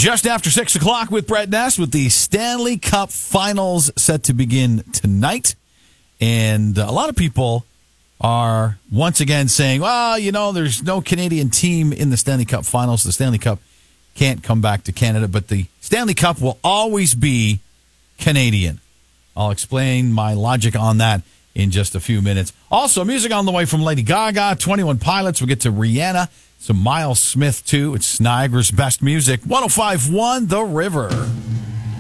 Just after 6 o'clock with Brett Ness with the Stanley Cup Finals set to begin tonight. And a lot of people are once again saying, well, there's no Canadian team in the Stanley Cup Finals. The Stanley Cup can't come back to Canada, but the Stanley Cup will always be Canadian. I'll explain my logic on that in just a few minutes. Also, music on the way from Lady Gaga, 21 Pilots. We'll get to Rihanna, some Miles Smith, too. It's Niagara's best music. 105.1 The River.